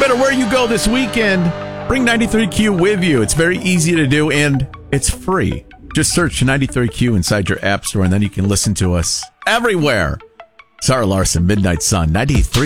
matter where you go this weekend, bring 93Q with you. It's very easy to do, and it's free. Just search 93Q inside your app store, and then you can listen to us everywhere. Sarah Larson, Midnight Sun, 93.